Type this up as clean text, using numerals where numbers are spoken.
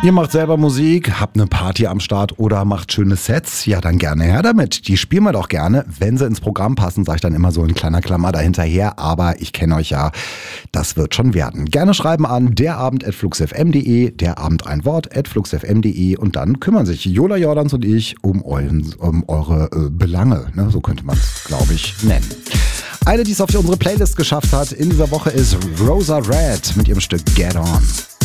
Ihr macht selber Musik, habt eine Party am Start oder macht schöne Sets? Ja, dann gerne her damit. Die spielen wir doch gerne. Wenn sie ins Programm passen, sage ich dann immer so in kleiner Klammer dahinterher. Aber ich kenne euch ja, das wird schon werden. Gerne schreiben an derabend@fluxfm.de, derabend ein Wort @fluxfm.de und dann kümmern sich Jola Jordans und ich um eure Belange. Ne? So könnte man es, glaube ich, nennen. Eine, die es auf unsere Playlist geschafft hat in dieser Woche, ist Rosa Red mit ihrem Stück Get On.